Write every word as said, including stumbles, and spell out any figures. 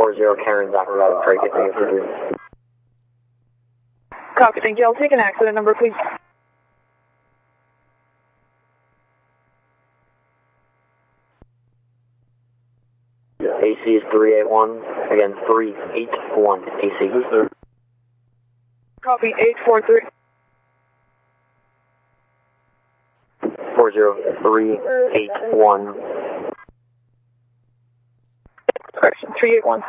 four zero Karen Zachariah, try to get me through. Copy, thank you. I'll take an accident number, please. A C is three eight one, again, three eight one, A C. Copy, eight four three. four zero three eight one. Correction, three eight one.